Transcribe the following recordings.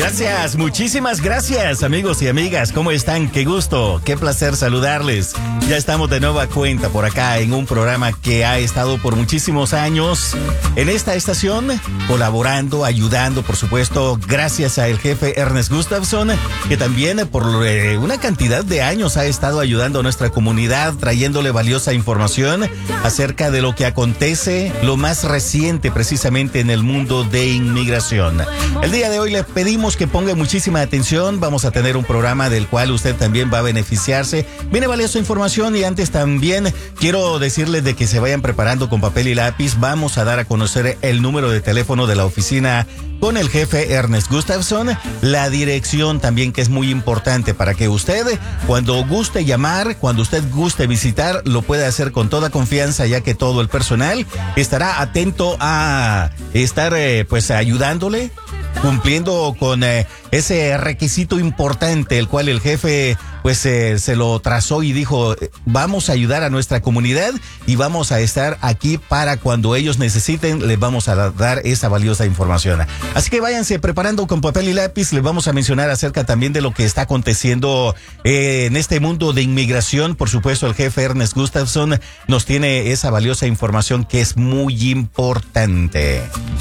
Gracias, muchísimas gracias, amigos y amigas. ¿Cómo están? Qué gusto, qué placer saludarles. Ya estamos de nueva cuenta por acá en un programa que ha estado por muchísimos años en esta estación, colaborando, ayudando, por supuesto, gracias al jefe Ernest Gustafsson, que también por una cantidad de años ha estado ayudando a nuestra comunidad, trayéndole valiosa información acerca de lo que acontece, lo más reciente precisamente en el mundo de inmigración. El día de hoy le pedimos que ponga muchísima atención. Vamos a tener un programa del cual usted también va a beneficiarse. Viene valiosa información y antes también quiero decirles de que se vayan preparando con papel y lápiz. Vamos a dar a conocer el número de teléfono de la oficina con el jefe Ernest Gustafsson, la dirección también, que es muy importante para que usted, cuando guste llamar, cuando usted guste visitar, lo puede hacer con toda confianza, ya que todo el personal estará atento a estar pues ayudándole, cumpliendo con ese requisito importante, el cual el jefe pues se lo trazó y dijo: vamos a ayudar a nuestra comunidad y vamos a estar aquí para cuando ellos necesiten, les vamos a dar esa valiosa información. Así que váyanse preparando con papel y lápiz. Les vamos a mencionar acerca también de lo que está aconteciendo en este mundo de inmigración. Por supuesto, el jefe Ernest Gustafsson nos tiene esa valiosa información que es muy importante.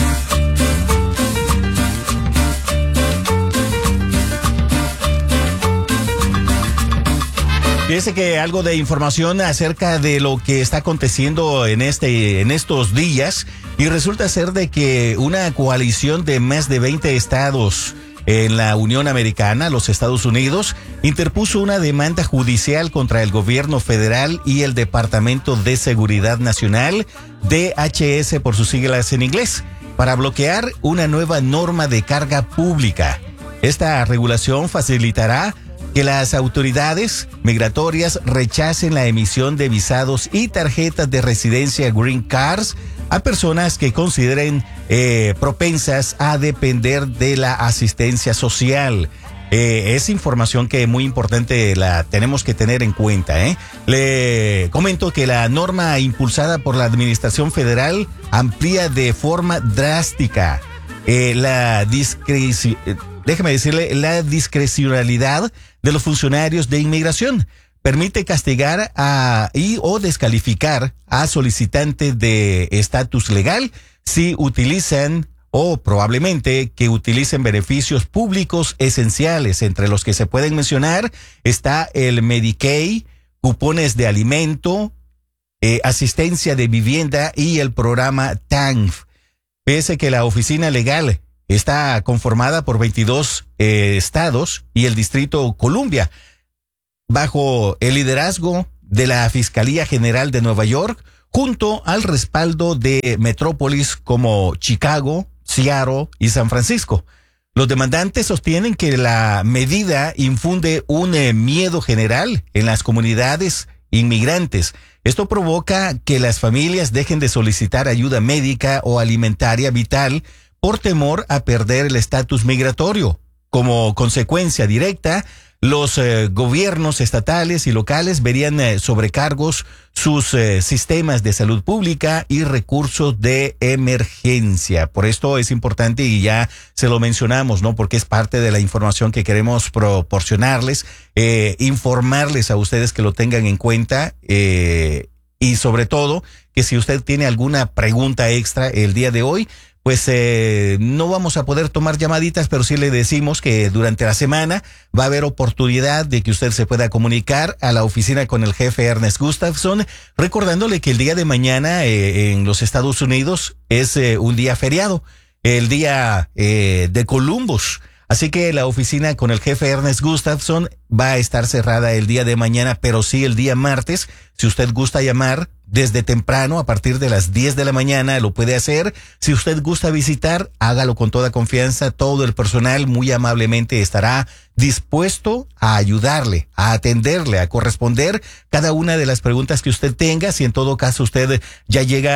Fíjese que algo de información acerca de lo que está aconteciendo en estos días, y resulta ser de que una coalición de más de 20 estados en la Unión Americana, los Estados Unidos, interpuso una demanda judicial contra el gobierno federal y el Departamento de Seguridad Nacional, DHS por sus siglas en inglés, para bloquear una nueva norma de carga pública. Esta regulación facilitará que las autoridades migratorias rechacen la emisión de visados y tarjetas de residencia Green Cards a personas que consideren propensas a depender de la asistencia social. Es información que es muy importante, la tenemos que tener en cuenta. Le comento que la norma impulsada por la Administración Federal amplía de forma drástica la discrecionalidad de los funcionarios de inmigración. Permite castigar o descalificar a solicitantes de estatus legal si utilizan o probablemente que utilicen beneficios públicos esenciales. Entre los que se pueden mencionar está el Medicaid, cupones de alimento, asistencia de vivienda y el programa TANF. Pese que la oficina legal está conformada por 22 estados y el Distrito Columbia, bajo el liderazgo de la Fiscalía General de Nueva York, junto al respaldo de metrópolis como Chicago, Seattle y San Francisco. Los demandantes sostienen que la medida infunde un miedo general en las comunidades inmigrantes. Esto provoca que las familias dejen de solicitar ayuda médica o alimentaria vital por temor a perder el estatus migratorio. Como consecuencia directa, los gobiernos estatales y locales verían sobrecargos sus sistemas de salud pública y recursos de emergencia. Por esto es importante, y ya se lo mencionamos, ¿no? Porque es parte de la información que queremos proporcionarles, informarles a ustedes, que lo tengan en cuenta, y sobre todo que si usted tiene alguna pregunta extra el día de hoy, pues no vamos a poder tomar llamaditas, pero sí le decimos que durante la semana va a haber oportunidad de que usted se pueda comunicar a la oficina con el jefe Ernest Gustafsson, recordándole que el día de mañana en los Estados Unidos es un día feriado, el día de Columbus. Así que la oficina con el jefe Ernest Gustafsson va a estar cerrada el día de mañana, pero sí el día martes. Si usted gusta llamar desde temprano, a partir de las 10 de la mañana, lo puede hacer. Si usted gusta visitar, hágalo con toda confianza. Todo el personal muy amablemente estará dispuesto a ayudarle, a atenderle, a corresponder cada una de las preguntas que usted tenga. Si en todo caso usted ya llega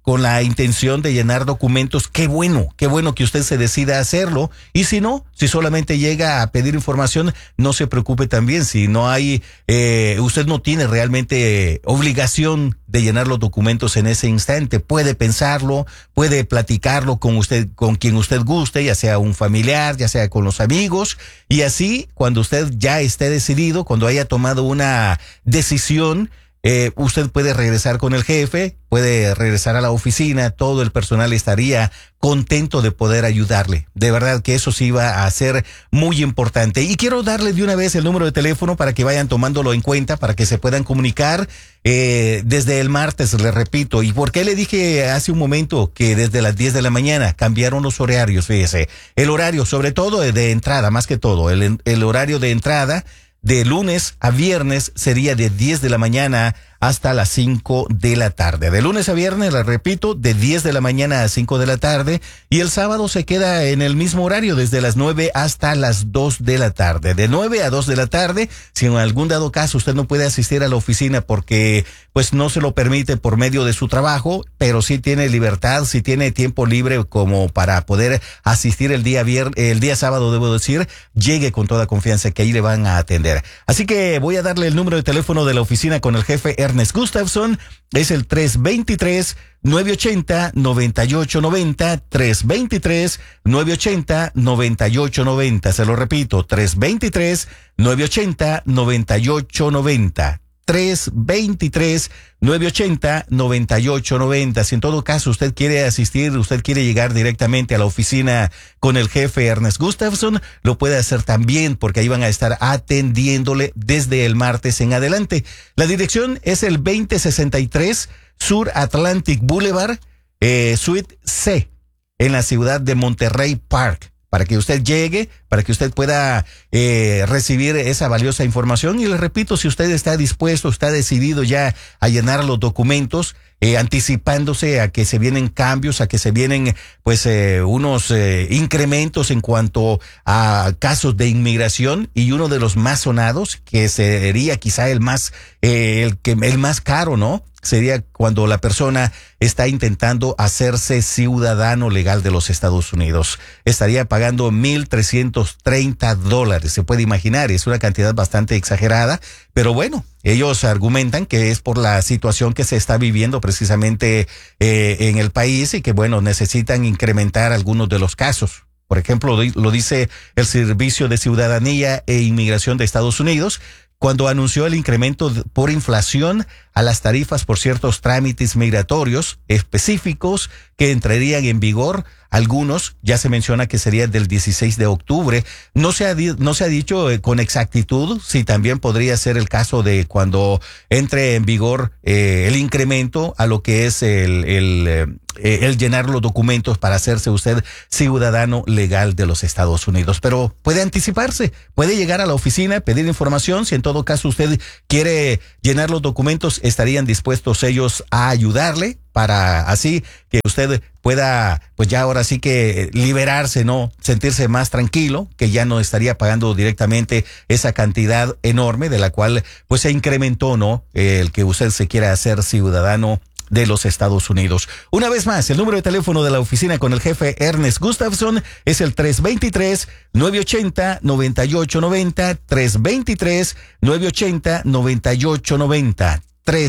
con la intención de llenar documentos, qué bueno que usted se decida a hacerlo. Y si no, si solamente llega a pedir información, no se preocupe también. Si no hay, usted no tiene realmente obligación de llenar los documentos en ese instante. Puede pensarlo, puede platicarlo con usted, con quien usted guste, ya sea un familiar, ya sea con los amigos. Y así, cuando usted ya esté decidido, cuando haya tomado una decisión, usted puede regresar con el jefe, puede regresar a la oficina, todo el personal estaría contento de poder ayudarle. De verdad que eso sí va a ser muy importante. Y quiero darle de una vez el número de teléfono para que vayan tomándolo en cuenta, para que se puedan comunicar desde el martes, le repito. ¿Y por qué le dije hace un momento que desde las 10 de la mañana cambiaron los horarios? Fíjese, el horario, sobre todo de entrada, más que todo, el horario de entrada de lunes a viernes sería de 10 de la mañana hasta las 5 de la tarde. De lunes a viernes, les repito, de 10 de la mañana a 5 de la tarde. Y el sábado se queda en el mismo horario, desde las 9 hasta las 2 de la tarde. De 9 a 2 de la tarde, si en algún dado caso usted no puede asistir a la oficina porque pues no se lo permite por medio de su trabajo, pero sí tiene libertad, sí tiene tiempo libre como para poder asistir el día sábado, debo decir, llegue con toda confianza que ahí le van a atender. Así que voy a darle el número de teléfono de la oficina con el jefe Ernest Gustafson. Es el 323-980-9890, 323-980-9890. Se lo repito, 323-980-9890. 323-980-9890. Si en todo caso usted quiere asistir, usted quiere llegar directamente a la oficina con el jefe Ernest Gustafson, lo puede hacer también, porque ahí van a estar atendiéndole desde el martes en adelante. La dirección es el 2063 Sur Atlantic Boulevard, Suite C, en la ciudad de Monterrey Park. Para que usted llegue, para que usted pueda recibir esa valiosa información. Y le repito, si usted está dispuesto, está decidido ya a llenar los documentos, anticipándose a que se vienen cambios, a que se vienen pues unos incrementos en cuanto a casos de inmigración, y uno de los más sonados, que sería quizá el más caro, ¿no? Sería cuando la persona está intentando hacerse ciudadano legal de los Estados Unidos. Estaría pagando $1,330. Se puede imaginar, es una cantidad bastante exagerada, pero bueno, ellos argumentan que es por la situación que se está viviendo precisamente en el país, y que bueno, necesitan incrementar algunos de los casos. Por ejemplo, lo dice el Servicio de Ciudadanía e Inmigración de Estados Unidos, cuando anunció el incremento por inflación a las tarifas por ciertos trámites migratorios específicos que entrarían en vigor. Algunos ya se menciona que sería del 16 de octubre. No se ha dicho con exactitud si también podría ser el caso de cuando entre en vigor el incremento a lo que es el llenar los documentos para hacerse usted ciudadano legal de los Estados Unidos. Pero puede anticiparse, puede llegar a la oficina, pedir información. Si en todo caso usted quiere llenar los documentos, estarían dispuestos ellos a ayudarle, para así que usted pueda, pues ya ahora sí que liberarse, ¿no? Sentirse más tranquilo, que ya no estaría pagando directamente esa cantidad enorme de la cual pues se incrementó, ¿no? El que usted se quiera hacer ciudadano de los Estados Unidos. Una vez más, el número de teléfono de la oficina con el jefe Ernest Gustafson es el 323-980-9890, 323-980-9890.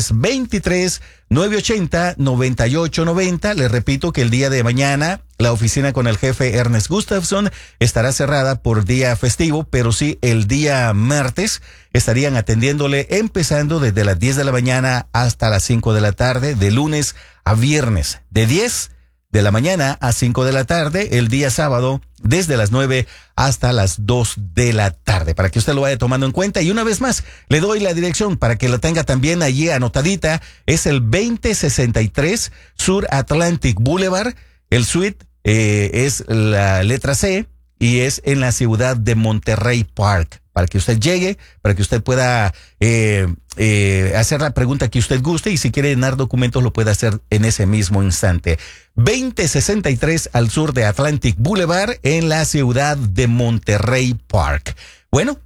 323-980-9890. Les repito que el día de mañana la oficina con el jefe Ernest Gustafson estará cerrada por día festivo, pero sí el día martes estarían atendiéndole empezando desde las 10 de la mañana hasta las 5 de la tarde, de lunes a viernes, de 10 de la mañana a 5 de la tarde, el día sábado desde las 9 hasta las 2 de la tarde, para que usted lo vaya tomando en cuenta. Y una vez más, le doy la dirección para que la tenga también allí anotadita. Es el 2063 Sur Atlantic Boulevard, el suite es la letra C y es en la ciudad de Monterrey Park. Para que usted llegue, para que usted pueda hacer la pregunta que usted guste, y si quiere llenar documentos lo puede hacer en ese mismo instante. 2063 al sur de Atlantic Boulevard en la ciudad de Monterrey Park. Bueno,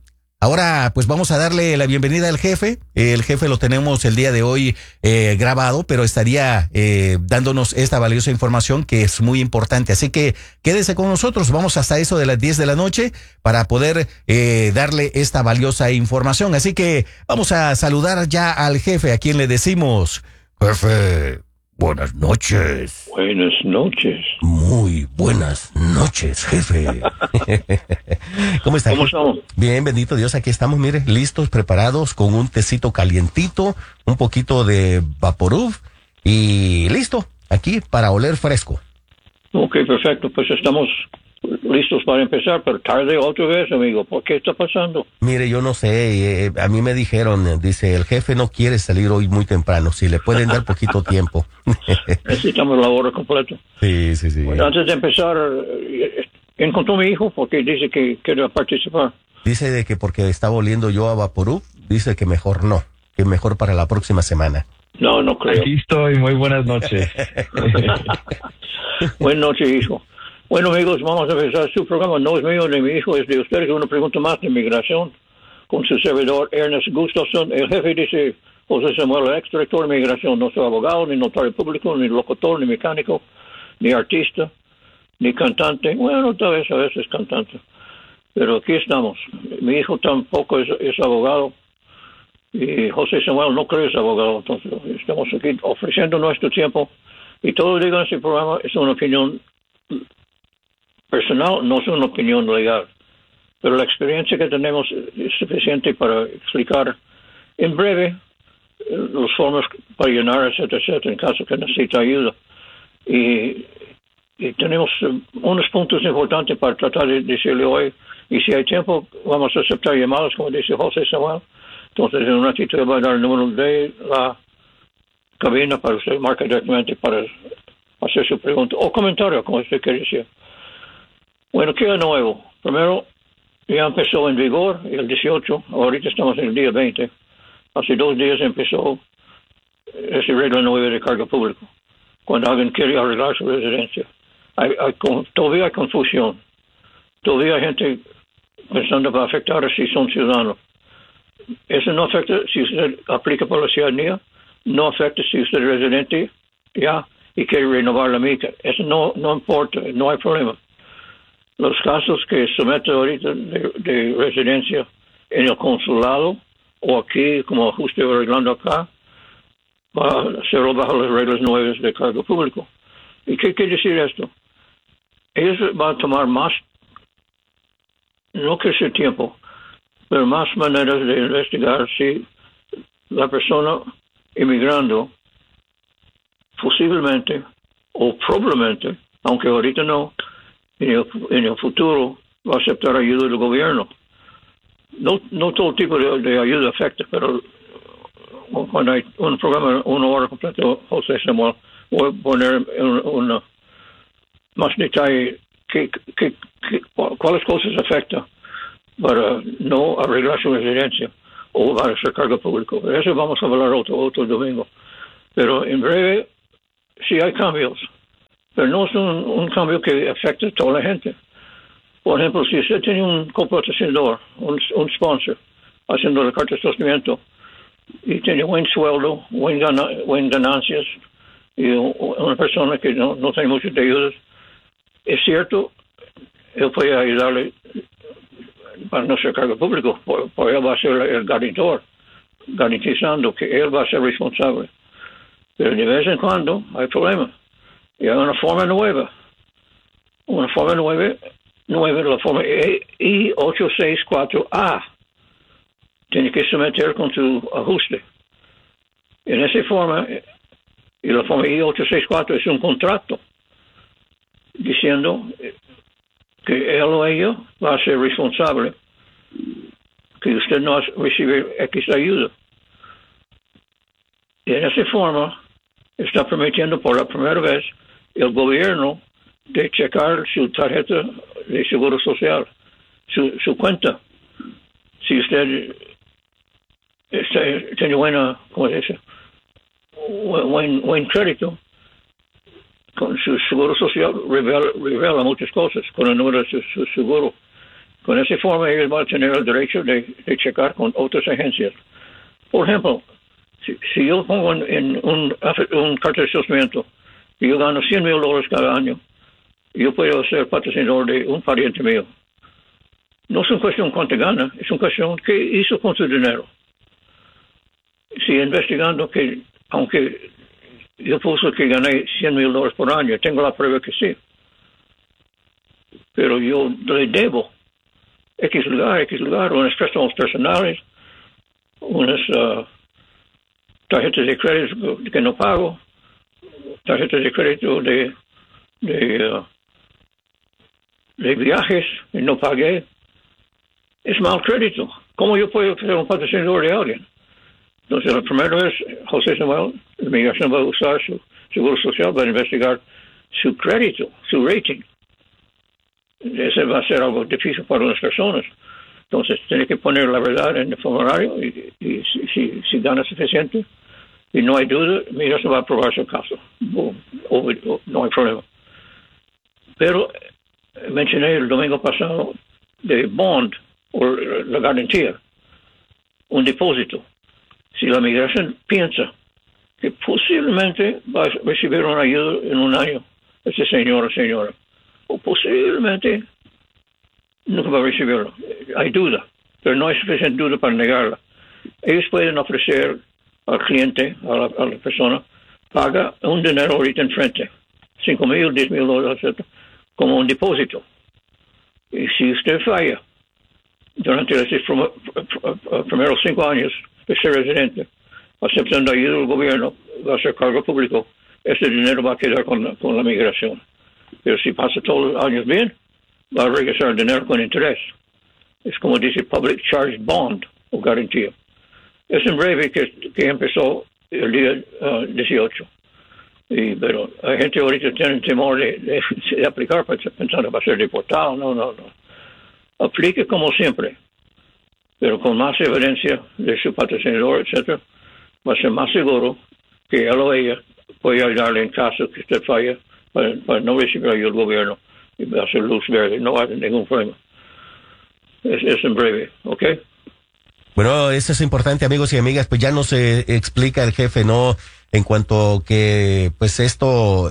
Ahora, pues vamos a darle la bienvenida al jefe. El jefe lo tenemos el día de hoy grabado, pero estaría dándonos esta valiosa información que es muy importante. Así que quédese con nosotros. Vamos hasta eso de las 10 de la noche para poder darle esta valiosa información. Así que vamos a saludar ya al jefe, a quien le decimos, jefe, buenas noches. Buenas noches. Muy buenas noches, jefe. ¿Cómo está? ¿Cómo estamos? Bien, bendito Dios, aquí estamos, mire, listos, preparados, con un tecito calientito, un poquito de Vaporub y listo, aquí para oler fresco. Ok, perfecto. Pues estamos listos para empezar, pero tarde otra vez, amigo. ¿Por qué está pasando? Mire, yo no sé, a mí me dijeron, dice, el jefe no quiere salir hoy muy temprano, si le pueden dar poquito tiempo. Necesitamos la hora completa. Sí. Bueno, antes de empezar, encontró a mi hijo porque dice que quiere participar. Dice de que porque estaba oliendo yo a Vaporub, dice que mejor no, que mejor para la próxima semana. No creo. Aquí estoy, muy buenas noches. Buenas noches, hijo. Bueno, amigos, vamos a empezar. Su programa no es mío ni mi hijo, es de ustedes. Una pregunta más de inmigración con su servidor Ernest Gustafson. El jefe dice, José Samuel, el ex-director de inmigración, no soy abogado, ni notario público, ni locutor, ni mecánico, ni artista, ni cantante. Bueno, tal vez a veces cantante. Pero aquí estamos. Mi hijo tampoco es abogado. Y José Samuel no cree que es abogado. Entonces, estamos aquí ofreciendo nuestro tiempo. Y todo lo que digo en este programa es una opinión personal, no es una opinión legal. Pero la experiencia que tenemos es suficiente para explicar en breve las formas para llenar, etcétera, en caso que necesite ayuda. Y tenemos unos puntos importantes para tratar de decirle hoy. Y si hay tiempo, vamos a aceptar llamadas, como dice José Samuel. Entonces, en un ratito le voy a dar el número de la cabina para usted marcar directamente para hacer su pregunta o comentario, como usted quiere decir. Bueno, ¿qué es nuevo? Primero, ya empezó en vigor el 18, ahorita estamos en el día 20. Hace 2 días empezó esa regla nueva de cargo público. Cuando alguien quiere arreglar su residencia, todavía hay confusión. Todavía hay gente pensando que va a afectar si son ciudadanos. Eso no afecta si usted aplica por la ciudadanía, no afecta si usted es residente ya y quiere renovar la mica. Eso no importa, no hay problema. Los casos que someten ahorita de residencia en el consulado o aquí, como ajuste arreglando acá, va a ser bajo las reglas nuevas de cargo público. ¿Y qué quiere decir esto? Ellos van a tomar más, no que sea tiempo, pero más maneras de investigar si la persona inmigrando posiblemente o probablemente, aunque ahorita no, en el futuro va a aceptar ayuda del gobierno. No todo tipo de ayuda afecta, pero cuando hay un programa, 1 hora completa, José Samuel, voy a poner una más detalle cuáles cosas afectan para no arreglar su residencia o para hacer cargo público. De eso vamos a hablar otro domingo. Pero en breve, sí hay cambios, pero no es un cambio que afecte a toda la gente. Por ejemplo, si usted tiene un copatrocinador, un sponsor, haciendo la carta de sostenimiento, y tiene buen sueldo, buen ganancias, y una persona que no tiene muchas deudas, es cierto, él puede ayudarle para no ser cargo público, porque él va a ser el garantidor, garantizando que él va a ser responsable. Pero de vez en cuando hay problemas. Y hay una forma nueva, la forma I-864A. Tiene que someter con su ajuste. En esa forma, y la forma I-864 es un contrato diciendo que él o ella va a ser responsable, que usted no va a recibir X ayuda. Y en esa forma está permitiendo por la primera vez el gobierno de checar su tarjeta de seguro social, su cuenta. Si usted tiene buena, ¿cómo se dice? Buen crédito, con su seguro social revela muchas cosas con el número de su seguro. Con esa forma ellos van a tener el derecho de checar con otras agencias. Por ejemplo, si yo pongo en un carta de sostenimiento y yo gano $100,000 cada año, yo puedo ser patrocinador de un pariente mío. No es una cuestión cuánto gana, es una cuestión qué hizo con su dinero. Si investigando que, aunque yo puse que gané $100,000 por año, tengo la prueba que sí. Pero yo le debo X lugar, unos préstamos personales, unas tarjetas de crédito que no pago, tarjetas de crédito de viajes que no pagué. Es mal crédito. ¿Cómo yo puedo ser un patrocinador de alguien? Entonces, la primera vez, José Samuel, la migración va a usar su seguro social para investigar su crédito, su rating. Ese va a ser algo difícil para las personas. Entonces, tiene que poner la verdad en el formulario y si gana suficiente y no hay duda, migración va a aprobar su caso. No hay problema. Pero mencioné el domingo pasado de bond o la garantía, un depósito. Si la migración piensa que posiblemente va a recibir una ayuda en un año, ese señor o señora, o posiblemente nunca va a recibirlo. Hay duda, pero no hay suficiente duda para negarla. Ellos pueden ofrecer al cliente, a la persona, paga un dinero ahorita enfrente, $5,000, $10,000, etc., como un depósito. Y si usted falla durante los primeros 5 años de ser residente, aceptando ayuda del gobierno, va a ser cargo público, ese dinero va a quedar con la migración. Pero si pasa todos los años bien, va a regresar el dinero con interés. Es como dice Public Charge Bond o garantía. Es en breve que empezó el día 18. Pero hay gente ahorita que tiene temor de aplicar pensando que va a ser deportado. No. Aplique como siempre, pero con más evidencia de su patrocinador, etc. Va a ser más seguro que él o ella puede ayudarle en caso que usted falle para no recibir ayuda del gobierno y va a ser luz verde. No hay ningún problema. Es en breve, ¿ok? Bueno, eso es importante, amigos y amigas, pues ya nos explica el jefe, ¿no? En cuanto que, pues esto,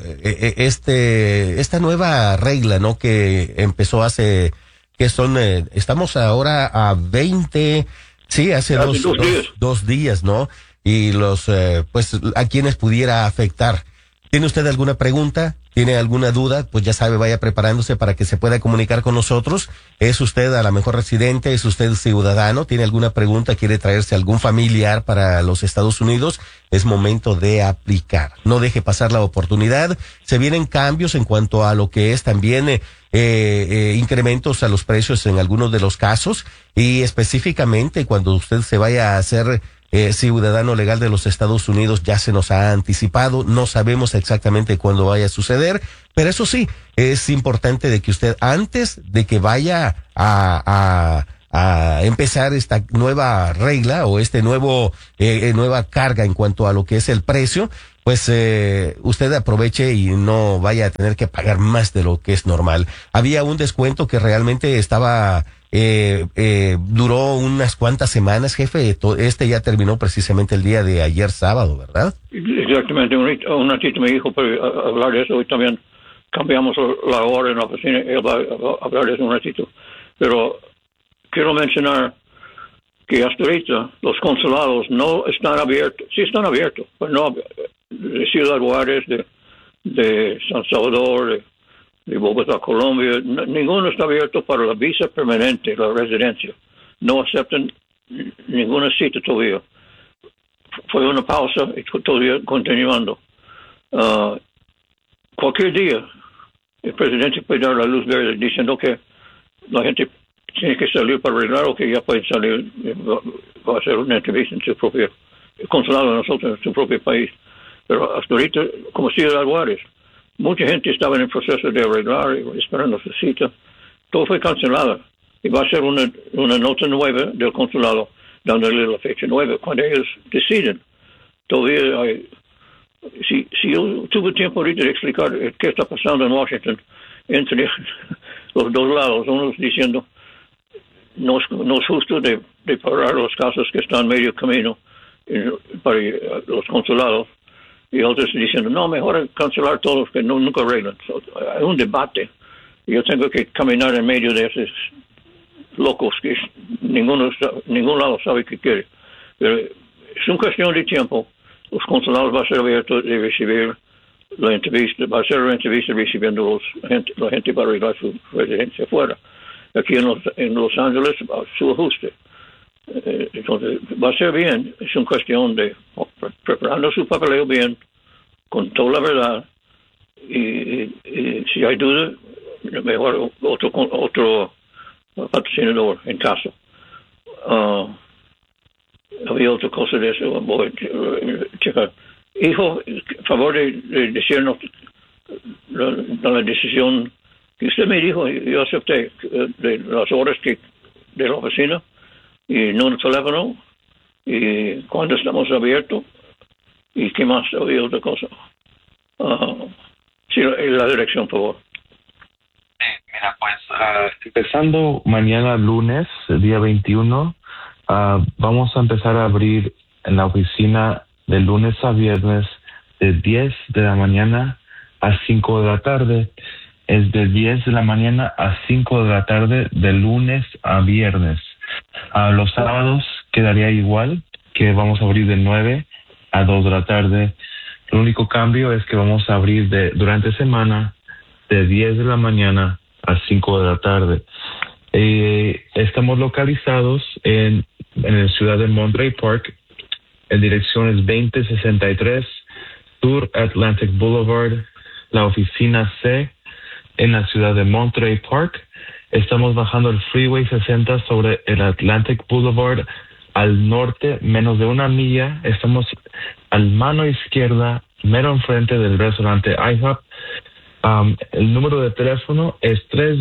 esta nueva regla, ¿no? Que empezó hace, que son, estamos ahora a 20, sí, hace dos días, ¿no? Y pues, a quienes pudiera afectar. ¿Tiene usted alguna pregunta? ¿Tiene alguna duda? Pues ya sabe, vaya preparándose para que se pueda comunicar con nosotros. ¿Es usted a lo mejor residente? ¿Es usted ciudadano? ¿Tiene alguna pregunta? ¿Quiere traerse algún familiar para los Estados Unidos? Es momento de aplicar. No deje pasar la oportunidad. Se vienen cambios en cuanto a lo que es también incrementos a los precios en algunos de los casos, y específicamente cuando usted se vaya a hacer ciudadano legal de los Estados Unidos, ya se nos ha anticipado, no sabemos exactamente cuándo vaya a suceder, pero eso sí, es importante de que usted, antes de que vaya a empezar esta nueva regla o nueva carga en cuanto a lo que es el precio, pues usted aproveche y no vaya a tener que pagar más de lo que es normal. Había un descuento que realmente estaba duró unas cuantas semanas, jefe. Ya terminó precisamente el día de ayer sábado, ¿verdad? Exactamente. Un ratito me dijo para hablar de eso. Hoy también cambiamos la hora en la oficina. Él va a hablar de eso un ratito. Pero quiero mencionar que hasta ahorita los consulados no están abiertos. Sí están abiertos, pero no de Ciudad Juárez, de San Salvador, de Bogotá, Colombia. Ninguno está abierto para la visa permanente, la residencia. No aceptan ninguna cita todavía. Fue una pausa y todavía continuando. Cualquier día el presidente puede dar la luz verde diciendo que la gente tiene que salir para arreglar o que ya pueden salir. Va a hacer una entrevista en su propio consulado de nosotros, en su propio país. Pero hasta ahorita, como Ciudad Juárez, mucha gente estaba en el proceso de arreglar, esperando su cita. Todo fue cancelado. Y va a ser una nota nueva del consulado, dándole la fecha nueva. Cuando ellos deciden, todavía hay... Si yo tuve tiempo ahorita de explicar qué está pasando en Washington, entre los dos lados, unos diciendo no es justo de parar los casos que están medio camino para los consulados y otros diciendo, no, mejor cancelar todos que nunca arreglan. Hay un debate. Yo tengo que caminar en medio de esos locos que ningún lado sabe qué quiere. Pero es una cuestión de tiempo. Los consulados van a ser abiertos de recibir la entrevista, va a ser la entrevista recibiendo la gente para arreglar su residencia fuera. Aquí en Los Ángeles, su ajuste. Entonces, va a ser bien. Es una cuestión de preparando su papeleo bien, con toda la verdad. Y si hay duda, mejor otro patrocinador en caso. Había otra cosa de eso. Voy a checar. Hijo, favor de decirnos la decisión que usted me dijo. Yo acepté de las horas de la oficina y no el teléfono y cuando estamos abiertos y qué más. Había otra cosa. Sí, la dirección, por favor. Mira, pues empezando mañana lunes, día 21, vamos a empezar a abrir en la oficina de lunes a viernes de 10 de la mañana a 5 de la tarde. Es de 10 de la mañana a 5 de la tarde de lunes a viernes. Los sábados quedaría igual, que vamos a abrir de 9 a 2 de la tarde. El único cambio es que vamos a abrir durante semana de 10 de la mañana a 5 de la tarde. Estamos localizados en la ciudad de Monterey Park. La dirección es 2063 Sur Atlantic Boulevard, la oficina C en la ciudad de Monterey Park. Estamos bajando el Freeway 60 sobre el Atlantic Boulevard al norte, menos de una milla. Estamos al mano izquierda, mero enfrente del restaurante IHOP. El número de teléfono es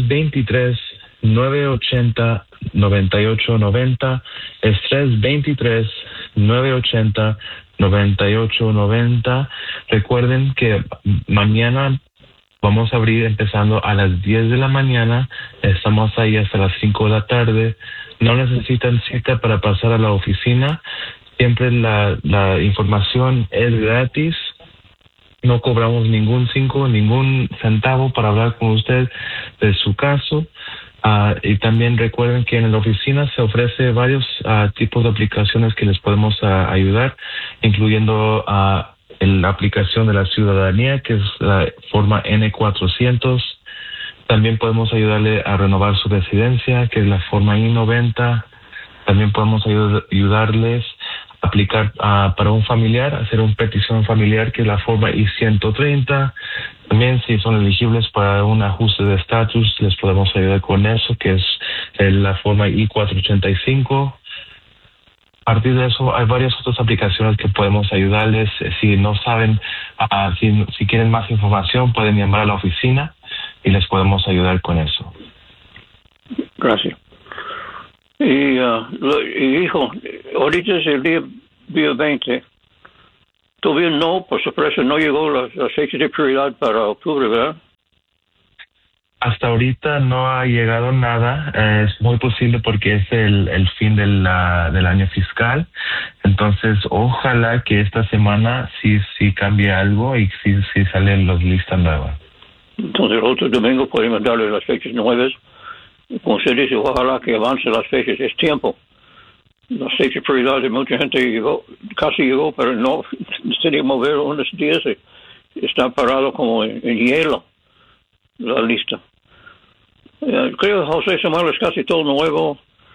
323-980-9890. Es 323-980-9890. Recuerden que mañana vamos a abrir empezando a las 10 de la mañana. Estamos ahí hasta las 5 de la tarde. No necesitan cita para pasar a la oficina. Siempre la información es gratis. No cobramos ningún centavo para hablar con usted de su caso. Y también recuerden que en la oficina se ofrece varios tipos de aplicaciones que les podemos ayudar, incluyendo la aplicación de la ciudadanía, que es la forma N400. También podemos ayudarle a renovar su residencia, que es la forma I-90. También podemos ayudarles a aplicar para un familiar, hacer una petición familiar, que es la forma I-130. También, si son elegibles para un ajuste de estatus, les podemos ayudar con eso, que es la forma I-485. A partir de eso, hay varias otras aplicaciones que podemos ayudarles. Si no saben, si quieren más información, pueden llamar a la oficina y les podemos ayudar con eso. Gracias. Y hijo, ahorita es el día 20. Todavía no, por sorpresa, no llegó la fecha de prioridad para octubre, ¿verdad? Hasta ahorita no ha llegado nada. Es muy posible porque es el fin del año fiscal. Entonces, ojalá que esta semana sí cambie algo y sí salen las listas nuevas. Entonces, el otro domingo podemos darle las fechas nuevas. Como se dice, ojalá que avance las fechas. Es tiempo. La fecha de prioridad de mucha gente casi llegó, pero no se de mover unos días. Está parado como en hielo la lista. Creo, José Samuel, es casi todo nuevo.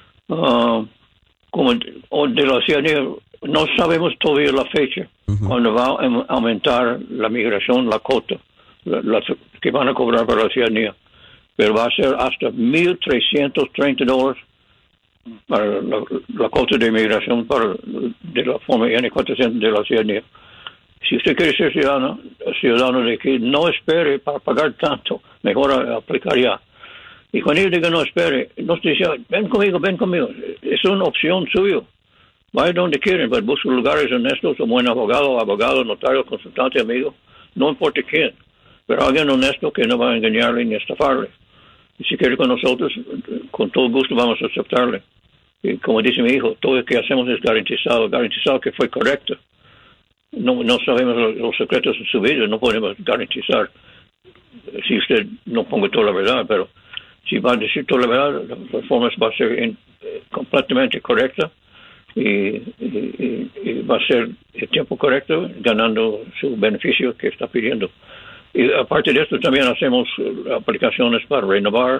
Como de la ciudadanía, no sabemos todavía la fecha cuando va a aumentar la migración, la cuota que van a cobrar para la ciudadanía. Pero va a ser hasta $1,330 para la cuota de inmigración de la forma N400 de la ciudadanía. Si usted quiere ser ciudadano de aquí, no espere para pagar tanto, mejor aplicar ya. Y cuando yo digo no espere, no se dice, ven conmigo. Es una opción suya. Vaya donde quieren, pero busque lugares honestos, un buen abogado, notario, consultante, amigo, no importa quién. Pero alguien honesto que no va a engañarle ni estafarle. Y si quiere con nosotros, con todo gusto vamos a aceptarle. Y como dice mi hijo, todo lo que hacemos es garantizado que fue correcto. No sabemos los secretos de su vida, no podemos garantizar si usted no ponga toda la verdad, pero si va a decir toda la verdad, la reforma va a ser completamente correcta y va a ser el tiempo correcto, ganando su beneficio que está pidiendo. Y aparte de esto, también hacemos aplicaciones para renovar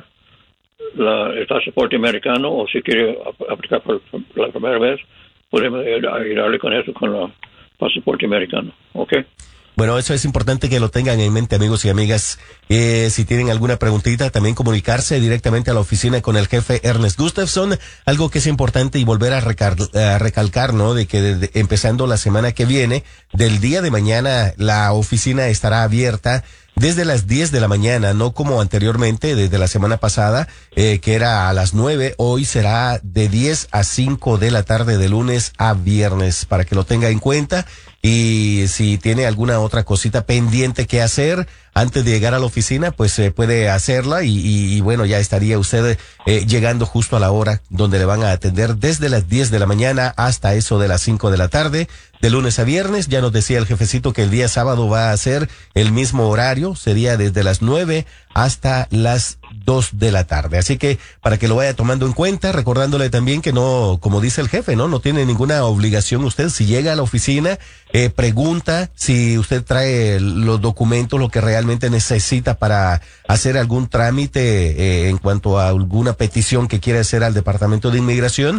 el pasaporte americano, o si quiere aplicar por la primera vez, podemos ayudarle con eso, con el pasaporte americano. ¿Ok? Bueno, eso es importante que lo tengan en mente, amigos y amigas. Si tienen alguna preguntita, también comunicarse directamente a la oficina con el jefe Ernest Gustafson. Algo que es importante y volver a recalcar, ¿no? De que empezando la semana que viene, del día de mañana, la oficina estará abierta desde las 10 de la mañana, no como anteriormente, desde la semana pasada, que era a las 9, hoy será de 10 a 5 de la tarde de lunes a viernes, para que lo tenga en cuenta. Y si tiene alguna otra cosita pendiente que hacer antes de llegar a la oficina, pues puede hacerla y bueno, ya estaría usted llegando justo a la hora donde le van a atender desde las 10 de la mañana hasta eso de las 5 de la tarde, de lunes a viernes. Ya nos decía el jefecito que el día sábado va a ser el mismo horario, sería desde las 9 hasta las 2 de la tarde. Así que para que lo vaya tomando en cuenta, recordándole también que no, como dice el jefe, no tiene ninguna obligación usted. Si llega a la oficina, pregunta si usted trae los documentos, lo que realmente necesita para hacer algún trámite en cuanto a alguna petición que quiera hacer al Departamento de Inmigración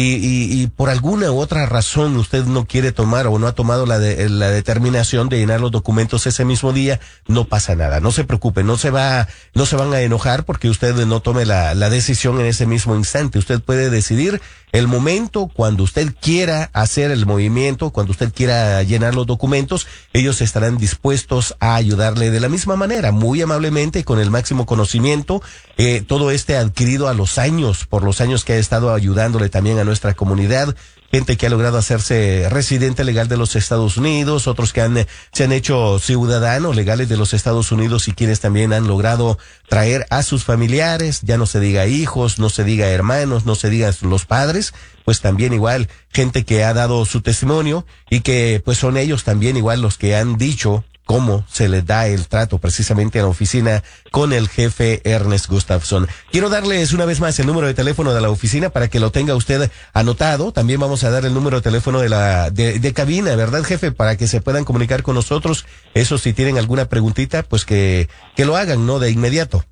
y por alguna u otra razón usted no quiere tomar o no ha tomado la determinación de llenar los documentos ese mismo día, no pasa nada. No se preocupe, no se van a enojar porque usted no tome la decisión en ese mismo instante. Usted puede decidir el momento cuando usted quiera hacer el movimiento, cuando usted quiera llenar los documentos. Ellos estarán dispuestos a ayudarle de la misma manera, muy amablemente, con el máximo conocimiento, todo adquirido a los años, por los años que ha estado ayudándole también a nuestra comunidad. Gente que ha logrado hacerse residente legal de los Estados Unidos, otros que se han hecho ciudadanos legales de los Estados Unidos y quienes también han logrado traer a sus familiares, ya no se diga hijos, no se diga hermanos, no se diga los padres, pues también igual gente que ha dado su testimonio y que pues son ellos también igual los que han dicho cómo se les da el trato precisamente a la oficina con el jefe Ernest Gustafson. Quiero darles una vez más el número de teléfono de la oficina para que lo tenga usted anotado. También vamos a dar el número de teléfono de cabina, ¿verdad, jefe? Para que se puedan comunicar con nosotros. Eso, si tienen alguna preguntita, pues que lo hagan, ¿no? De inmediato.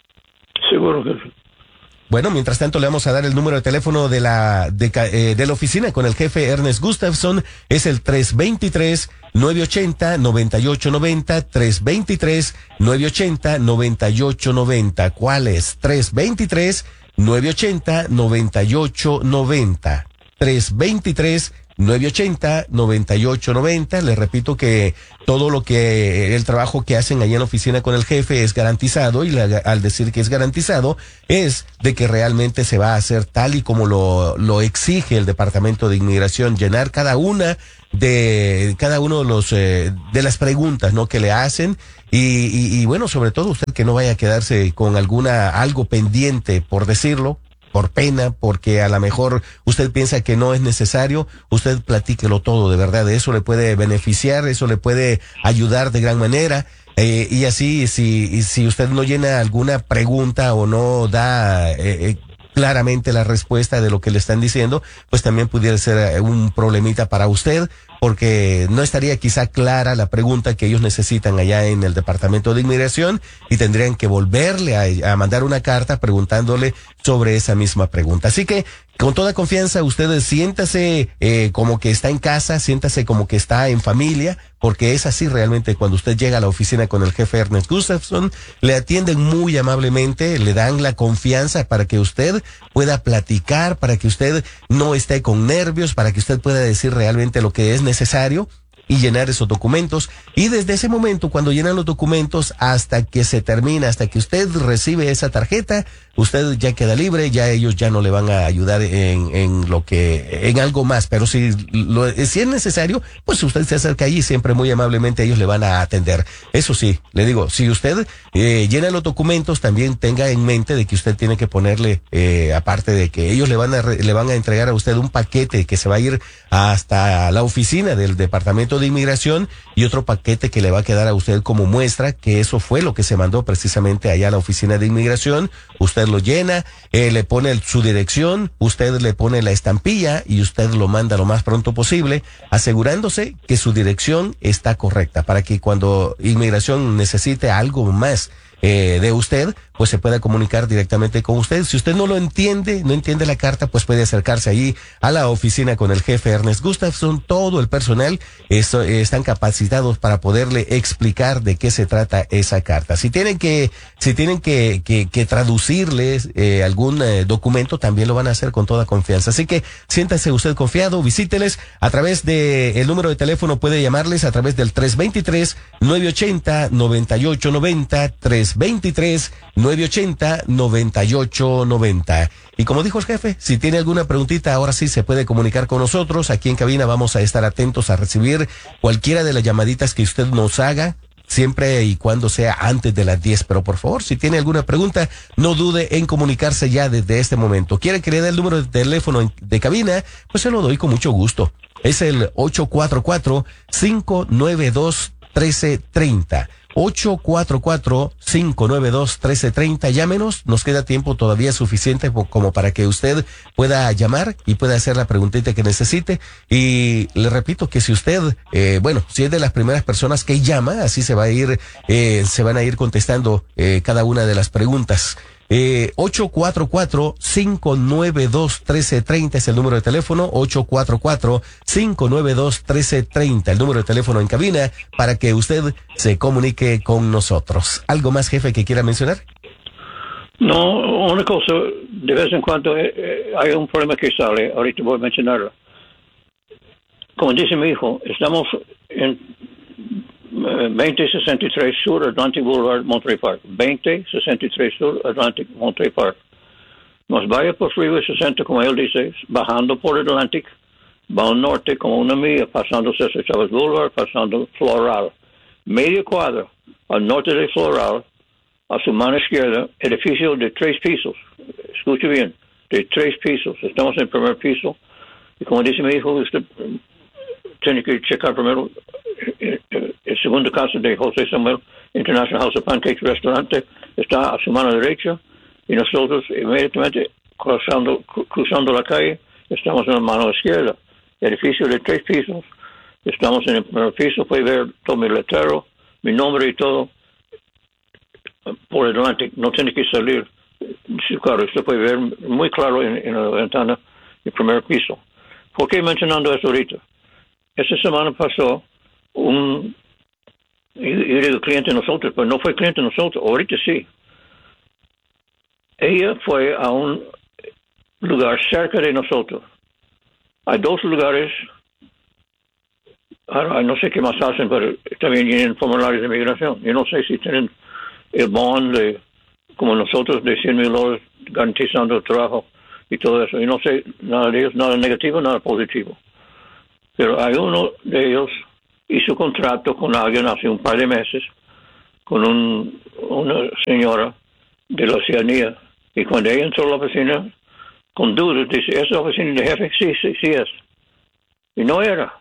Seguro que sí. Bueno, mientras tanto le vamos a dar el número de teléfono de la oficina con el jefe Ernest Gustafson. Es el 323-980-9890, 323-980-9890. ¿Cuál es? 323-980-9890. 323-980-9890. Les repito que todo el trabajo que hacen allá en la oficina con el jefe es garantizado, y al decir que es garantizado es de que realmente se va a hacer tal y como lo exige el Departamento de Inmigración, llenar cada uno de las preguntas, ¿no? Que le hacen y bueno, sobre todo usted que no vaya a quedarse con algo pendiente, por decirlo, por pena, porque a lo mejor usted piensa que no es necesario. Usted platíquelo todo, de verdad, eso le puede beneficiar, eso le puede ayudar de gran manera. Y así, si usted no llena alguna pregunta o no da claramente la respuesta de lo que le están diciendo, pues también pudiera ser un problemita para usted, porque no estaría quizá clara la pregunta que ellos necesitan allá en el Departamento de Inmigración y tendrían que volverle a mandar una carta preguntándole sobre esa misma pregunta. Así que con toda confianza usted siéntase como que está en casa, siéntase como que está en familia, porque es así realmente cuando usted llega a la oficina con el jefe Ernest Gustafson. Le atienden muy amablemente, le dan la confianza para que usted pueda platicar, para que usted no esté con nervios, para que usted pueda decir realmente lo que es necesario y llenar esos documentos. Y desde ese momento, cuando llenan los documentos, hasta que se termina, hasta que usted recibe esa tarjeta, usted ya queda libre, ya ellos ya no le van a ayudar en algo más, pero si es necesario, pues usted se acerca ahí, siempre muy amablemente ellos le van a atender. Eso sí, le digo, si usted llena los documentos, también tenga en mente de que usted tiene que ponerle, aparte de que ellos le van a entregar a usted un paquete que se va a ir hasta la oficina del Departamento de Inmigración, y otro paquete que le va a quedar a usted como muestra que eso fue lo que se mandó precisamente allá a la oficina de inmigración. Usted lo llena, le pone su dirección, usted le pone la estampilla y usted lo manda lo más pronto posible, asegurándose que su dirección está correcta, para que cuando inmigración necesite algo más de usted, pues se pueda comunicar directamente con usted. Si usted no entiende la carta, pues puede acercarse allí a la oficina con el jefe Ernest Gustafson. Todo el personal están capacitados para poderle explicar de qué se trata esa carta. Si tienen que traducirles algún documento, también lo van a hacer con toda confianza. Así que siéntase usted confiado, visíteles a través de el número de teléfono, puede llamarles a través del 323-980-9890, 323-980-9890. Y como dijo el jefe, si tiene alguna preguntita, ahora sí se puede comunicar con nosotros. Aquí en cabina vamos a estar atentos a recibir cualquiera de las llamaditas que usted nos haga, siempre y cuando sea antes de las 10. Pero por favor, si tiene alguna pregunta, no dude en comunicarse ya desde este momento. ¿Quiere que le dé el número de teléfono de cabina? Pues se lo doy con mucho gusto. Es el 844-592-1330. 844-592-1330. Llámenos, nos queda tiempo todavía suficiente como para que usted pueda llamar y pueda hacer la preguntita que necesite. Y le repito que si usted, si es de las primeras personas que llama, así se van a ir contestando cada una de las preguntas. 844-592-1330 es el número de teléfono, 844-592-1330, el número de teléfono en cabina para que usted se comunique con nosotros. ¿Algo más, jefe, que quiera mencionar? No, una cosa, de vez en cuando hay un problema que sale, ahorita voy a mencionarlo. Como dice mi hijo, estamos en 2063 Sur Atlantic Boulevard, Monterey Park. 2063 Sur Atlantic, Monterey Park. Nos vaya por Freeway 60, como él dice, bajando por Atlantic, va al norte como una milla, pasando Cesar Chavez Boulevard, pasando Floral. Media cuadra al norte de Floral, a su mano izquierda, edificio de 3 pisos. Escuche bien, de 3 pisos. Estamos en el primer piso. Y como dice mi hijo, usted tiene que checar primero el segundo caso de José Samuel International House of Pancakes Restaurante. Está a su mano derecha y nosotros inmediatamente cruzando la calle estamos en la mano izquierda. Edificio de 3 pisos. Estamos en el primer piso. Puede ver todo mi letrero, mi nombre y todo por delante. No tiene que salir. Sí, claro, usted puede ver muy claro en la ventana del primer piso. ¿Por qué mencionando eso ahorita? Esta semana pasó yo digo cliente de nosotros, pero no fue cliente de nosotros, ahorita sí. Ella fue a un lugar cerca de nosotros. Hay 2 lugares, no sé qué más hacen, pero también tienen formularios de inmigración. Yo no sé si tienen el bond como nosotros de $100,000 garantizando el trabajo y todo eso. Yo no sé nada de ellos, nada negativo, nada positivo. Pero hay uno de ellos hizo contrato con alguien hace un par de meses, con una señora de la ciudadanía. Y cuando ella entró a la oficina, con dudas, dice, ¿es la oficina de jefe? Sí es. Y no era.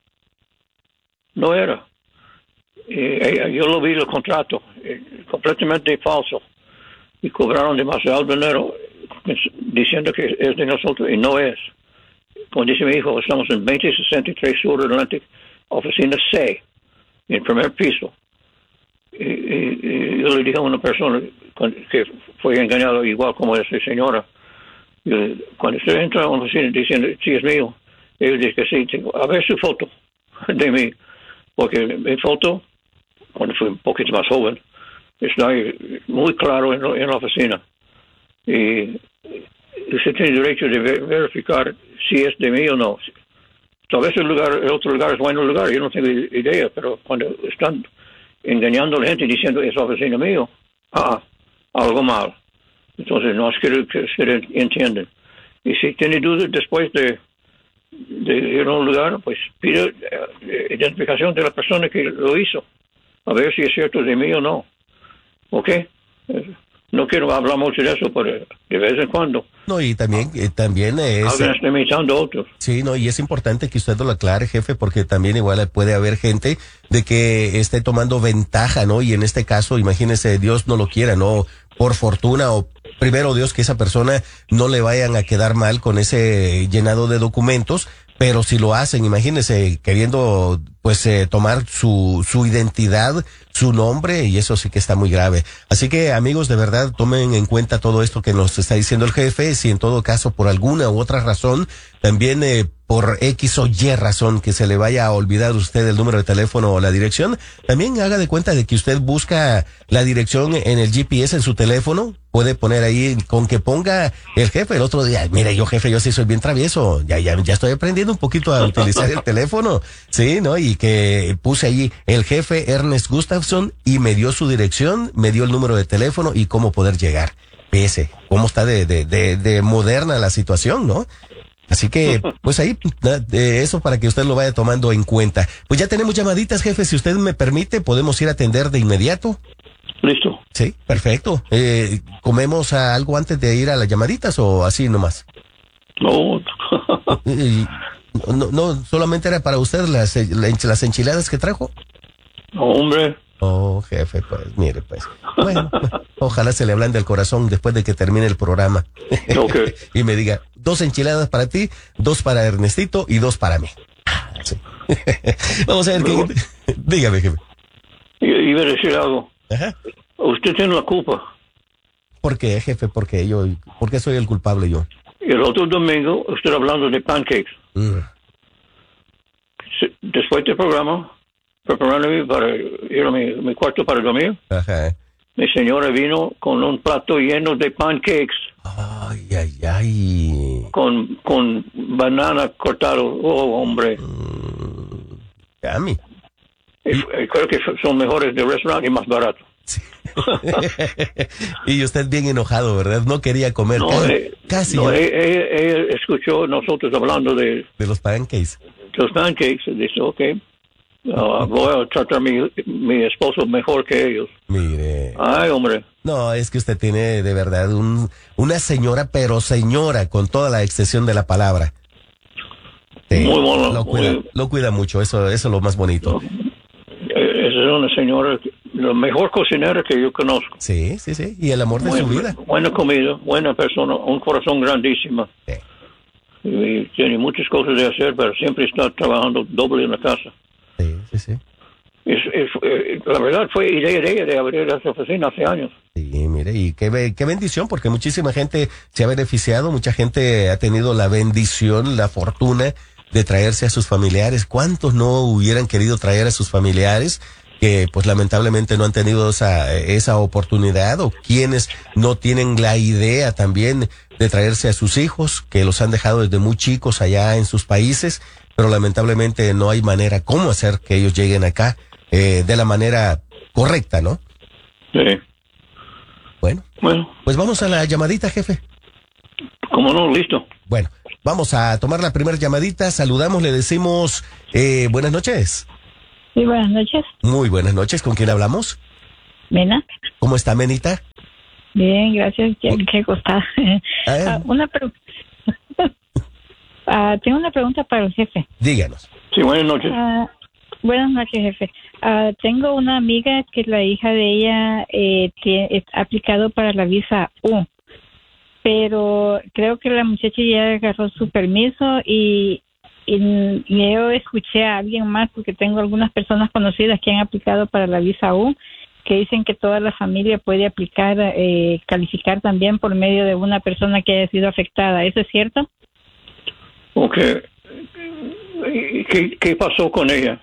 Yo lo vi el contrato, completamente falso. Y cobraron demasiado dinero diciendo que es de nosotros y no es. Como dice mi hijo, estamos en 2063 Sur Atlantic, oficina C, en el primer piso. Y yo le dije a una persona que fue engañado igual como esa señora, cuando usted entra a una oficina diciendo, sí, es mío, él dice que sí, a ver su foto de mí, porque mi foto, cuando fui un poquito más joven, está muy claro en la oficina. Y usted tiene derecho de verificar si es de mí o no. Tal vez el otro lugar es buen lugar, yo no tengo idea, pero cuando están engañando a la gente diciendo es la oficina mío, algo mal. Entonces no es que se entienden. Y si tiene dudas después de ir a un lugar, pues pide identificación de la persona que lo hizo, a ver si es cierto de mí o no. ¿Ok? No quiero hablar mucho de eso, pero de vez en cuando. No, y también es... Alguien está imitando a otros. Sí, no, y es importante que usted lo aclare, jefe, porque también igual puede haber gente de que esté tomando ventaja, ¿no? Y en este caso, imagínese, Dios no lo quiera, ¿no? Por fortuna o primero Dios que esa persona no le vayan a quedar mal con ese llenado de documentos, pero si lo hacen, imagínese, queriendo pues tomar su identidad, su nombre, y eso sí que está muy grave. Así que, amigos, de verdad, tomen en cuenta todo esto que nos está diciendo el jefe. Si en todo caso, por alguna u otra razón, también por X o Y razón que se le vaya a olvidar a usted el número de teléfono o la dirección, también haga de cuenta de que usted busca la dirección en el GPS en su teléfono. Puede poner ahí, con que ponga el jefe el otro día, mire, yo jefe, yo sí soy bien travieso, ya estoy aprendiendo un poquito a utilizar el teléfono, sí, ¿no? Y que puse ahí el jefe Ernest Gustafson y me dio su dirección, me dio el número de teléfono y cómo poder llegar. Pese, cómo está de moderna la situación, ¿no? Así que, pues ahí, eso para que usted lo vaya tomando en cuenta. Pues ya tenemos llamaditas, jefe, si usted me permite, podemos ir a atender de inmediato. Listo. Sí, perfecto. ¿Comemos algo antes de ir a las llamaditas o así nomás? No. No, solamente era para usted las enchiladas que trajo. No, hombre. Oh, jefe, pues, mire, pues. Bueno, ojalá se le ablande el corazón después de que termine el programa. Ok. Y me diga, 2 enchiladas para ti, 2 para Ernestito y 2 para mí. Sí. Vamos a ver qué... Dígame, jefe. Iba a decir algo. Ajá. Usted tiene la culpa. ¿Por qué, jefe? ¿Por qué soy el culpable yo? El otro domingo, usted hablando de pancakes. Después del programa, preparándome para ir a mi cuarto para dormir, Ajá. mi señora vino con un plato lleno de pancakes. Ay. Con banana cortado. Oh, hombre. Yummy. Creo que son mejores del restaurante y más baratos. Sí. Y usted bien enojado, ¿verdad? No quería comer. No, casi. No, ella escuchó nosotros hablando de los pancakes. Los pancakes. Dice, ok, voy a tratar mi esposo mejor que ellos. Mire. Ay, hombre. No, es que usted tiene de verdad una señora, pero señora, con toda la extensión de la palabra. Sí, muy bueno. Lo cuida mucho, eso es lo más bonito. Esa es una señora, la mejor cocinera que yo conozco. Sí, y el amor de su vida. Buena comida, buena persona, un corazón grandísimo. Sí. Y tiene muchas cosas de hacer, pero siempre está trabajando doble en la casa. Sí. La verdad fue idea de ella de abrir esa oficina hace años. Sí, mire, y qué bendición, porque muchísima gente se ha beneficiado, mucha gente ha tenido la bendición, la fortuna de traerse a sus familiares. ¿Cuántos no hubieran querido traer a sus familiares que pues lamentablemente no han tenido esa oportunidad, o quienes no tienen la idea también de traerse a sus hijos, que los han dejado desde muy chicos allá en sus países, pero lamentablemente no hay manera cómo hacer que ellos lleguen acá de la manera correcta, ¿no? Sí. Bueno, pues vamos a la llamadita, jefe. ¿Cómo no? Listo. Bueno, vamos a tomar la primera llamadita. Saludamos, le decimos buenas noches. Sí, buenas noches. Muy buenas noches. ¿Con quién hablamos? Mena. ¿Cómo está, Menita? Bien, gracias. Qué costada. Tengo una pregunta para el jefe. Díganos. Sí, buenas noches. Buenas noches, jefe. Tengo una amiga que la hija de ella ha aplicado para la visa U, pero creo que la muchacha ya agarró su permiso y yo escuché a alguien más, porque tengo algunas personas conocidas que han aplicado para la visa U, que dicen que toda la familia puede aplicar, calificar también por medio de una persona que haya sido afectada. ¿Eso es cierto? Ok. ¿Qué pasó con ella?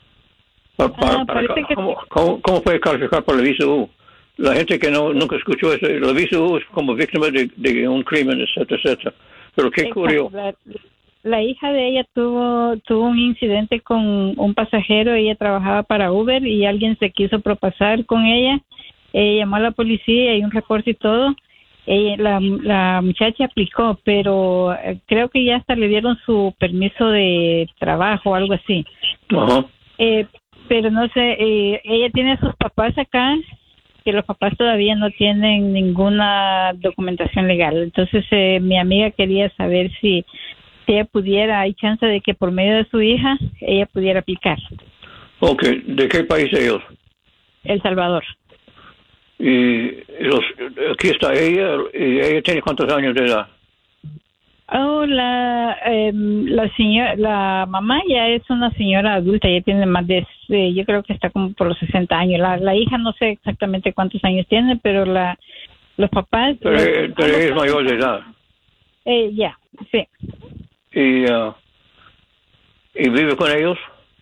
¿Cómo puede calificar para la visa U? La gente que nunca escuchó eso, la visa U es como víctima de un crimen, etcétera. Pero ¿qué ocurrió? La hija de ella tuvo un incidente con un pasajero. Ella trabajaba para Uber y alguien se quiso propasar con ella. Ella llamó a la policía, hay un reporte y todo. la muchacha aplicó, pero creo que ya hasta le dieron su permiso de trabajo o algo así. Ajá. Pero no sé, ella tiene a sus papás acá, que los papás todavía no tienen ninguna documentación legal. Entonces mi amiga quería saber si ella pudiera, hay chance de que por medio de su hija ella pudiera aplicar. Ok, ¿de qué país ellos? El Salvador. Y aquí está ella, y ella tiene ¿cuántos años de edad? Oh, la señora, la mamá ya es una señora adulta, ya tiene más de, yo creo que está como por los 60 años. La hija no sé exactamente cuántos años tiene, pero los papás... Pero ella es mayor de edad. Ya, sí. ¿Y vive con ellos?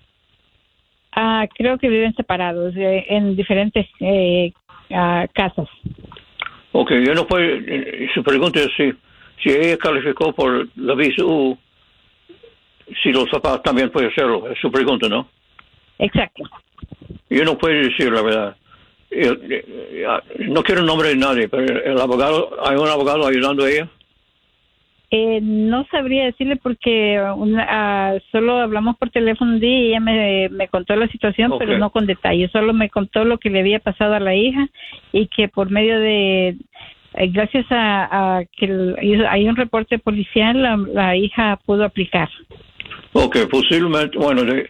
Creo que viven separados, en diferentes casas. Ok, yo no puedo, su pregunta es si ella calificó por la visa U, si los papás también pueden hacerlo, es su pregunta, ¿no? Exacto. Yo no puedo decir la verdad. No quiero el nombre de nadie, pero el abogado, ¿hay un abogado ayudando a ella? No sabría decirle porque solo hablamos por teléfono un día y ella me contó la situación, Okay. pero no con detalle. Solo me contó lo que le había pasado a la hija y que por medio de... gracias a que hay un reporte policial, la hija pudo aplicar. Ok, posiblemente, bueno, de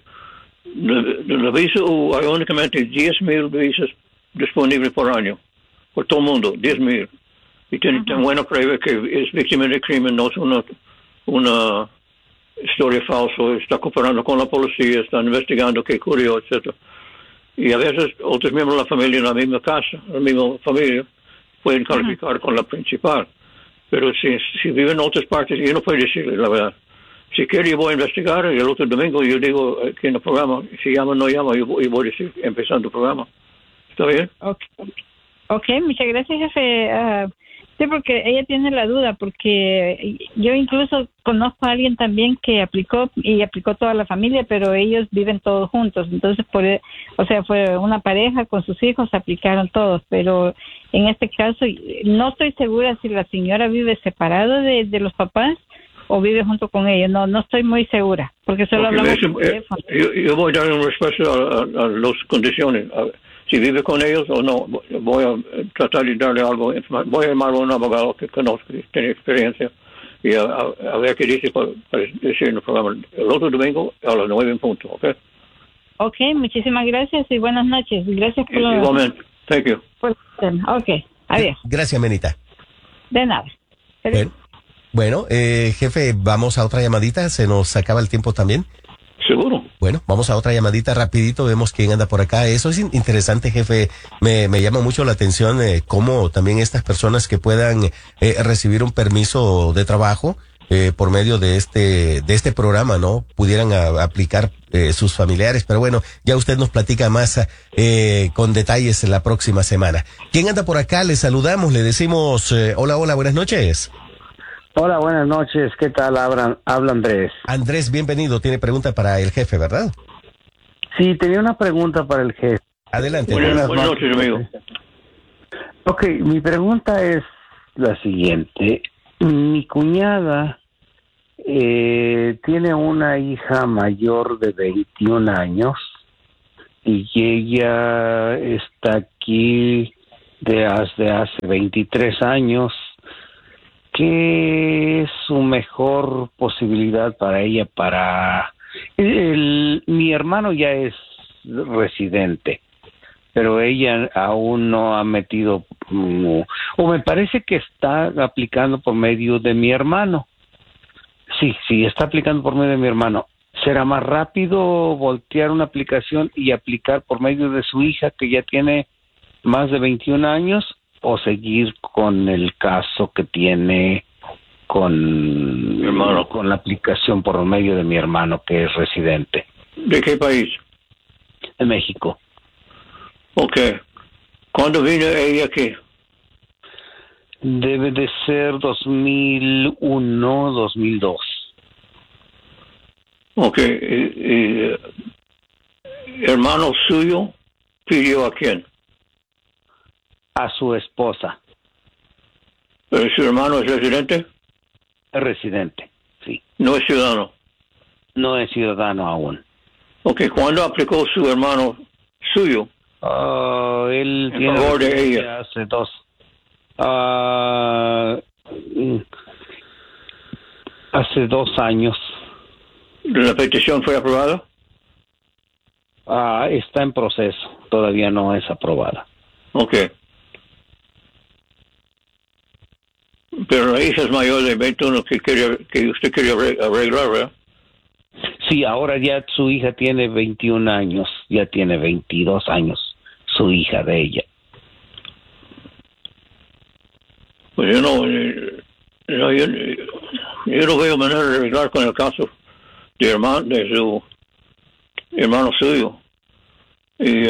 la visa U hay únicamente 10,000 visas disponibles por año, por todo el mundo, 10,000. Y tiene tan buena prueba que es víctima de crimen, no es una historia falsa, está cooperando con la policía, están investigando qué ocurrió, etcétera. Y a veces otros miembros de la familia en la misma casa, la misma familia, pueden calificar con la principal. Pero si viven en otras partes, yo no puedo decirle la verdad. Si quiere, yo voy a investigar y el otro domingo yo digo que en el programa, si llama o no llama, yo voy a decir empezando el programa. ¿Está bien? Okay, muchas gracias, jefe. Sí, porque ella tiene la duda, porque yo incluso conozco a alguien también que aplicó y aplicó toda la familia, pero ellos viven todos juntos. Entonces, fue una pareja con sus hijos, aplicaron todos, pero en este caso no estoy segura si la señora vive separada de los papás o vive junto con ellos. No estoy muy segura, porque solo hablamos por teléfono. Yo voy a dar una respuesta a las condiciones. Si vive con ellos o no, voy a tratar de darle algo. Voy a llamar a un abogado que conozco, que tiene experiencia, y a ver qué dice para decir en el programa. El otro domingo a las 9 en punto, ¿ok? Ok, muchísimas gracias y buenas noches. Gracias por Igualmente, thank you. Ok, adiós. Gracias, Menita. De nada. Bueno, jefe, vamos a otra llamadita, se nos acaba el tiempo también. Seguro. Bueno, vamos a otra llamadita rapidito, vemos quién anda por acá. Eso es interesante, jefe. Me llama mucho la atención cómo también estas personas que puedan recibir un permiso de trabajo por medio de este programa, ¿no? Pudieran aplicar sus familiares. Pero bueno, ya usted nos platica más con detalles la próxima semana. ¿Quién anda por acá? Le saludamos, le decimos hola, buenas noches. Hola, buenas noches. ¿Qué tal? Habla Andrés. Andrés, bienvenido. Tiene pregunta para el jefe, ¿verdad? Sí, tenía una pregunta para el jefe. Adelante. Buenas noches, amigo. Ok, mi pregunta es la siguiente. Mi cuñada tiene una hija mayor de 21 años y ella está aquí desde hace 23 años. ¿Qué es su mejor posibilidad para ella? Mi hermano ya es residente, pero ella aún no ha metido, o me parece que está aplicando por medio de mi hermano. Sí, está aplicando por medio de mi hermano. ¿Será más rápido voltear una aplicación y aplicar por medio de su hija que ya tiene más de 21 años? ¿O seguir con el caso que tiene con mi hermano, con la aplicación por medio de mi hermano que es residente? ¿De qué país? De México. Ok. ¿Cuándo vino ella aquí? Debe de ser 2001, 2002. Ok. ¿Hermano suyo pidió a quién? A su esposa. ¿Pero su hermano es residente? Es residente, sí. No es ciudadano. No es ciudadano aún. Ok, ¿cuándo aplicó su hermano suyo? Él En tiene favor de residencia ella. Hace 2 años. ¿La petición fue aprobada? Está en proceso, todavía no es aprobada. Ok. Pero la hija es mayor de 21 que usted quería arreglar, ¿verdad? Sí, ahora ya su hija tiene 21 años, ya tiene 22 años, su hija de ella. Pues yo no veo manera de arreglar con el caso de su hermano suyo. Y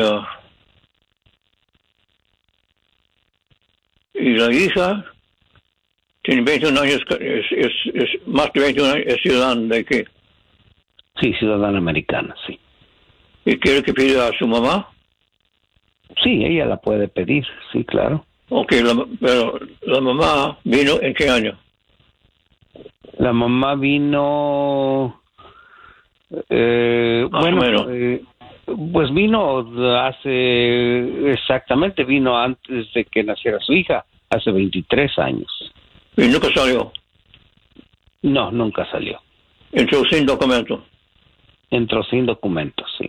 la hija tiene 21 años, es más de 21 años, es ciudadana de qué? Sí, ciudadana americana, sí. ¿Y quiere que pida a su mamá? Sí, ella la puede pedir, sí, claro. Ok, pero la mamá vino ¿en qué año? La mamá vino, pues vino vino antes de que naciera su hija, hace 23 años. ¿Y nunca salió? No, nunca salió. Entró sin documento. Entró sin documentos, sí.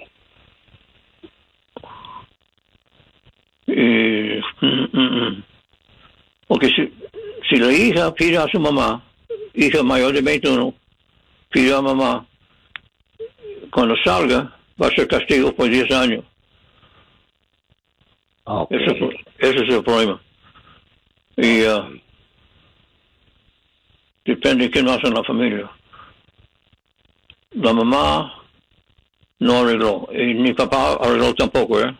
Porque si la hija pide a su mamá, hija mayor de 21, pide a mamá, cuando salga va a ser castigo por 10 años. Okay. Ese es el problema. Y depende de quién más en la familia. La mamá no arregló, y mi papá arregló tampoco, ¿eh?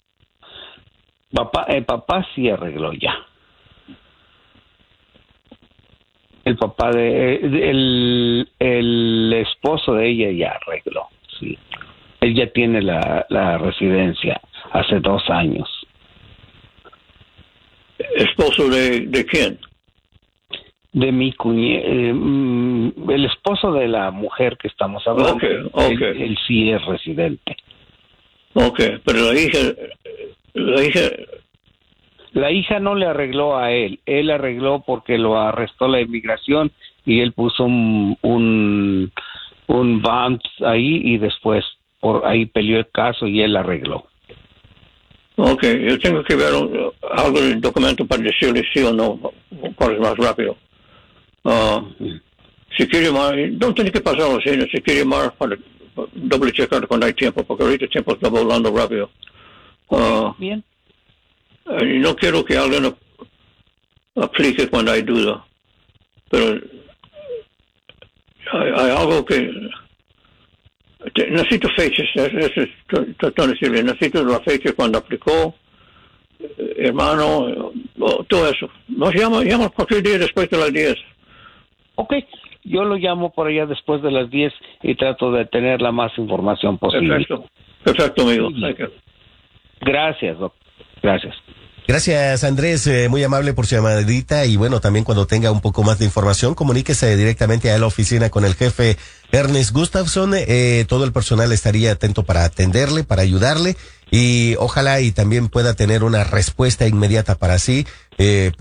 Papá sí arregló ya. El papá el esposo de ella ya arregló, sí. Él ya tiene la residencia hace 2 años. ¿Esposo de quién? De mi el esposo de la mujer que estamos hablando. Okay. Él sí es residente. Ok, pero la hija no le arregló a él. Él arregló porque lo arrestó la inmigración y él puso un bond ahí y después por ahí peleó el caso y él arregló. Ok, yo tengo que ver algo del documento para decirle sí o no, cuál es más rápido. Si quiere llamar, no tiene que pasar los años, si quiere llamar para doble checar cuando hay tiempo, porque ahorita el tiempo está volando rápido. Bien. No quiero que alguien aplique cuando hay duda, pero hay algo que necesito fechas, eso es decirle, necesito la fecha cuando aplicó, hermano, todo eso. Nos llama cualquier día después de las 10. Ok, yo lo llamo por allá después de las 10 y trato de tener la más información posible. Perfecto, amigo. Gracias, doctor. Gracias. Gracias, Andrés, muy amable por su llamadita y bueno, también cuando tenga un poco más de información, comuníquese directamente a la oficina con el jefe Ernest Gustafson, todo el personal estaría atento para atenderle, para ayudarle y ojalá y también pueda tener una respuesta inmediata para sí,